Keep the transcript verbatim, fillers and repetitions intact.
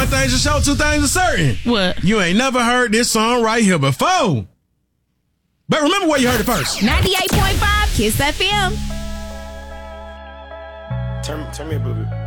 One thing's for sure, two things are certain. What? You ain't never heard this song right here before. But remember where you heard it first. ninety-eight point five Kiss F M. Turn, turn me up a little bit.